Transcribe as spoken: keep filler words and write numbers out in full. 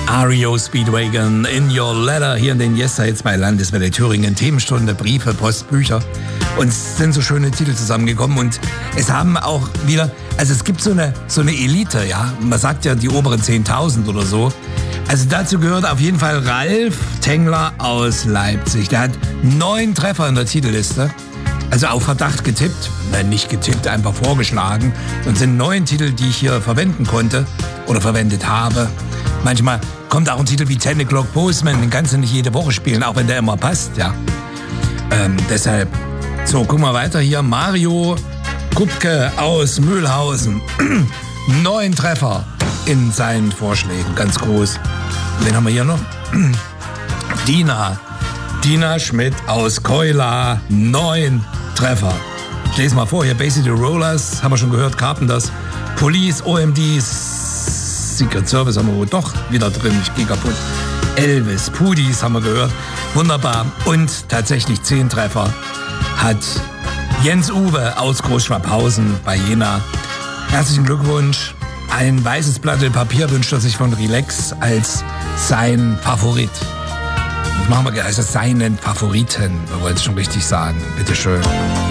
R E O Speedwagon, In Your Letter, hier in den Yes-Sites bei Landeswelle Thüringen, Themenstunde, Briefe, Post, Bücher. Und es sind so schöne Titel zusammengekommen und es haben auch wieder, also es gibt so eine, so eine Elite, ja, man sagt ja die oberen zehntausend oder so. Also dazu gehört auf jeden Fall Ralf Tengler aus Leipzig. Der hat neun Treffer in der Titelliste. Also auf Verdacht getippt, nein, nicht getippt, einfach vorgeschlagen. Und sind neun Titel, die ich hier verwenden konnte oder verwendet habe. Manchmal kommt auch ein Titel wie Ten O'Clock Postman, den kannst du nicht jede Woche spielen, auch wenn der immer passt, ja. Ähm, deshalb, so, guck mal weiter hier. Mario Kupke aus Mühlhausen. Neun Treffer in seinen Vorschlägen, ganz groß. Wen haben wir hier noch? Dina. Dina Schmidt aus Keula. Neun Treffer. Ich lese mal vor, hier Basie the Rollers, haben wir schon gehört, Carpenters. Police, O M D, Secret Service haben wir wohl doch wieder drin, ich gehe kaputt. Elvis, Pudis haben wir gehört. Wunderbar. Und tatsächlich zehn Treffer hat Jens Uwe aus Großschwabhausen bei Jena. Herzlichen Glückwunsch. Ein weißes Blatt Papier wünscht er sich von Relax als sein Favorit. Das machen wir, also seinen Favoriten. Wir wollen es schon richtig sagen. Bitteschön.